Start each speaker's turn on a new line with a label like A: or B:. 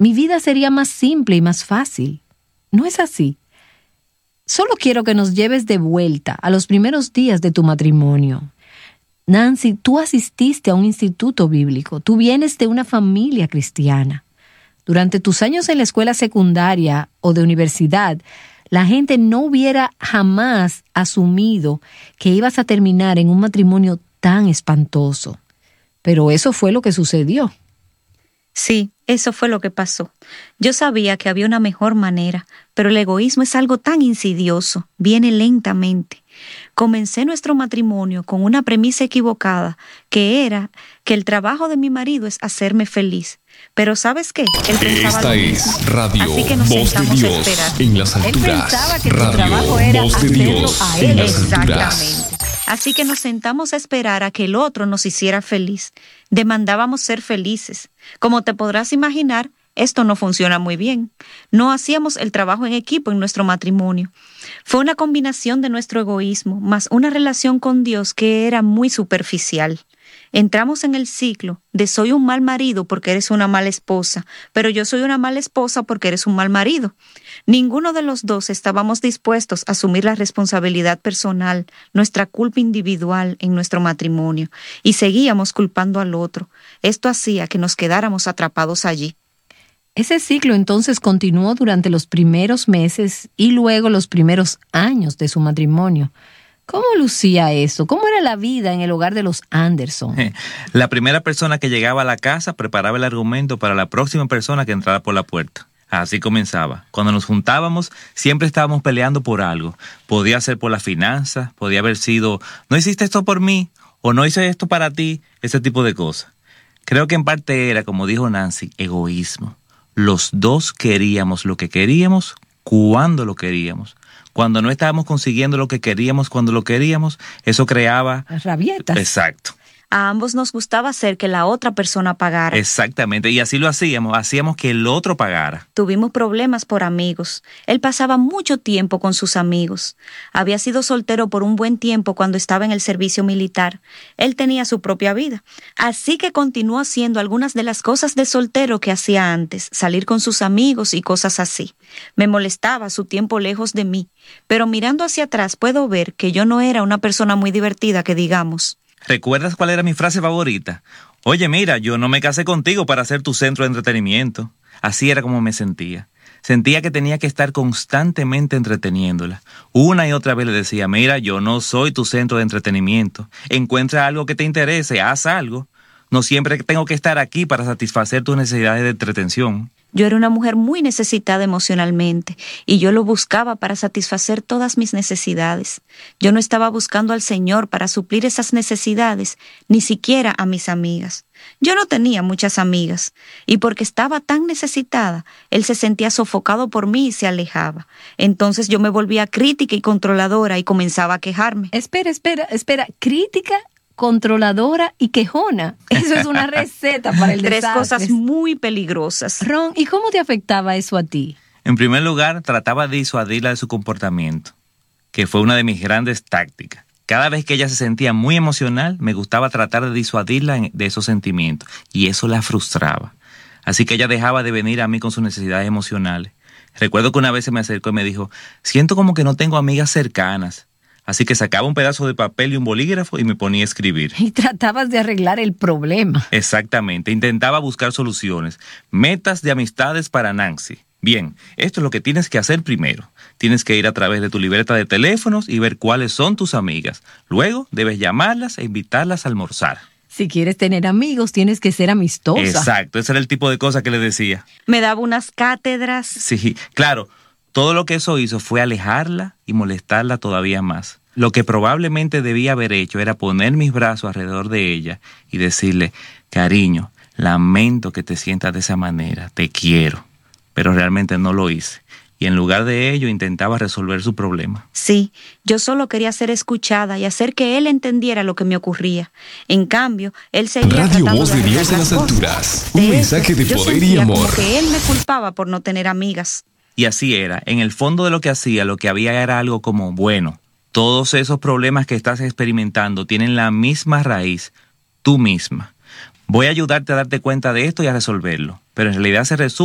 A: mi vida sería más simple y más fácil. ¿No es así? Solo quiero que nos lleves de vuelta a los primeros días de tu matrimonio. Nancy, tú asististe a un instituto bíblico. Tú vienes de una familia cristiana. Durante tus años en la escuela secundaria o de universidad, la gente no hubiera jamás asumido que ibas a terminar en un matrimonio tan espantoso. Pero eso fue lo que sucedió.
B: Sí, eso fue lo que pasó. Yo sabía que había una mejor manera, pero el egoísmo es algo tan insidioso, viene lentamente. Comencé nuestro matrimonio con una premisa equivocada, que era que el trabajo de mi marido es hacerme feliz. Pero ¿sabes qué? Él pensaba
C: Esta
B: lo
C: es
B: mismo.
C: Radio
B: Así que nos
C: Voz de
B: sentamos a
C: Dios
B: esperar.
C: en las alturas.
A: Él pensaba que tu
C: Radio
A: trabajo era
C: Voz de
A: hacerlo
C: Dios
A: a
C: en
A: él.
C: las alturas.
B: Exactamente. Así que nos sentamos a esperar a que el otro nos hiciera feliz. Demandábamos ser felices. Como te podrás imaginar, esto no funciona muy bien. No hacíamos el trabajo en equipo en nuestro matrimonio. Fue una combinación de nuestro egoísmo más una relación con Dios que era muy superficial. Entramos en el ciclo de soy un mal marido porque eres una mala esposa, pero yo soy una mala esposa porque eres un mal marido. Ninguno de los dos estábamos dispuestos a asumir la responsabilidad personal, nuestra culpa individual en nuestro matrimonio, y seguíamos culpando al otro. Esto hacía que nos quedáramos atrapados allí.
A: Ese ciclo entonces continuó durante los primeros meses y luego los primeros años de su matrimonio. ¿Cómo lucía eso? ¿Cómo era la vida en el hogar de los Anderson?
D: La primera persona que llegaba a la casa preparaba el argumento para la próxima persona que entrara por la puerta. Así comenzaba. Cuando nos juntábamos, siempre estábamos peleando por algo. Podía ser por las finanzas, podía haber sido, no hiciste esto por mí, o no hice esto para ti, ese tipo de cosas. Creo que en parte era, como dijo Nancy, egoísmo. Los dos queríamos lo que queríamos, cuando lo queríamos. Cuando no estábamos consiguiendo lo que queríamos cuando lo queríamos, eso creaba
A: rabietas.
D: Exacto.
B: A ambos nos gustaba hacer que la otra persona pagara.
D: Exactamente, y así lo hacíamos que el otro pagara.
B: Tuvimos problemas por amigos. Él pasaba mucho tiempo con sus amigos. Había sido soltero por un buen tiempo cuando estaba en el servicio militar. Él tenía su propia vida. Así que continuó haciendo algunas de las cosas de soltero que hacía antes, salir con sus amigos y cosas así. Me molestaba su tiempo lejos de mí, pero mirando hacia atrás puedo ver que yo no era una persona muy divertida, que digamos.
D: ¿Recuerdas cuál era mi frase favorita? Oye, mira, yo no me casé contigo para ser tu centro de entretenimiento. Así era como me sentía. Sentía que tenía que estar constantemente entreteniéndola. Una y otra vez le decía, mira, yo no soy tu centro de entretenimiento. Encuentra algo que te interese, haz algo. No siempre tengo que estar aquí para satisfacer tus necesidades de entretención.
B: Yo era una mujer muy necesitada emocionalmente y yo lo buscaba para satisfacer todas mis necesidades. Yo no estaba buscando al Señor para suplir esas necesidades, ni siquiera a mis amigas. Yo no tenía muchas amigas y porque estaba tan necesitada, Él se sentía sofocado por mí y se alejaba. Entonces yo me volvía crítica y controladora y comenzaba a quejarme.
A: Espera. ¿Crítica? Controladora y quejona. Eso es una receta para el desastre.
B: Tres cosas muy peligrosas.
A: Ron, ¿y cómo te afectaba eso a ti?
D: En primer lugar, trataba de disuadirla de su comportamiento, que fue una de mis grandes tácticas. Cada vez que ella se sentía muy emocional, me gustaba tratar de disuadirla de esos sentimientos, y eso la frustraba. Así que ella dejaba de venir a mí con sus necesidades emocionales. Recuerdo que una vez se me acercó y me dijo, siento como que no tengo amigas cercanas. Así que sacaba un pedazo de papel y un bolígrafo y me ponía a escribir.
A: Y tratabas de arreglar el problema.
D: Exactamente, intentaba buscar soluciones. Metas de amistades para Nancy. Bien, esto es lo que tienes que hacer primero. Tienes que ir a través de tu libreta de teléfonos y ver cuáles son tus amigas. Luego debes llamarlas e invitarlas a almorzar.
A: Si quieres tener amigos, tienes que ser amistosa.
D: Exacto, ese era el tipo de cosas que le decía.
B: Me daba unas cátedras.
D: Sí, claro. Todo lo que eso hizo fue alejarla y molestarla todavía más. Lo que probablemente debía haber hecho era poner mis brazos alrededor de ella y decirle, cariño, lamento que te sientas de esa manera, te quiero. Pero realmente no lo hice. Y en lugar de ello intentaba resolver su problema.
B: Sí, yo solo quería ser escuchada y hacer que él entendiera lo que me ocurría. En cambio, él seguía
C: Radio
B: tratando
C: Voz de Dios en las alturas. Un mensaje de poder y amor.
B: Como que él me culpaba por no tener amigas.
D: Y así era. En el fondo de lo que hacía, lo que había era algo como, bueno, todos esos problemas que estás experimentando tienen la misma raíz, tú misma. Voy a ayudarte a darte cuenta de esto y a resolverlo. Pero en realidad se resume